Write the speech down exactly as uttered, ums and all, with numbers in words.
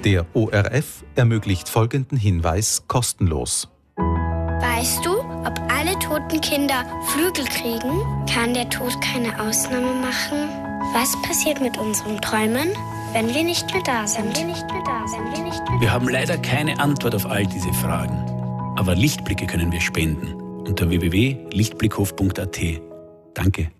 Der O R F ermöglicht folgenden Hinweis kostenlos. Weißt du, ob alle toten Kinder Flügel kriegen? Kann der Tod keine Ausnahme machen? Was passiert mit unseren Träumen, wenn wir nicht mehr da sind? Wenn wir nicht mehr da sind. Wir, nicht mehr wir haben leider keine Antwort auf all diese Fragen. Aber Lichtblicke können wir spenden unter w w w punkt lichtblickhof punkt a t. Danke.